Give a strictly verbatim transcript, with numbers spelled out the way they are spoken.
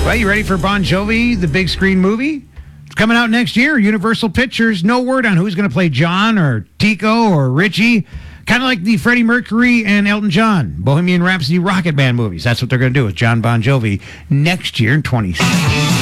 Well, you ready for Bon Jovi, the big screen movie? It's coming out next year, Universal Pictures. No word on who's going to play John or Tico or Richie. Kind of like the Freddie Mercury and Elton John Bohemian Rhapsody Rocket Band movies. That's what they're going to do with John Bon Jovi next year in twenty sixteen.